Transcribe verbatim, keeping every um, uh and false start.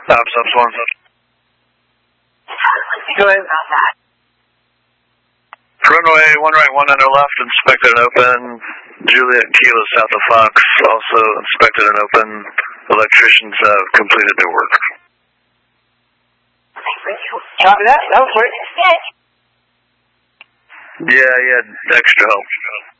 Stop, stop, one. Go ahead. Runway one right, one under left, inspected and open. Juliet Kilo south of Fox, also inspected and open. Electricians have completed their work. Copy that. That was quick. Yeah, yeah, extra help.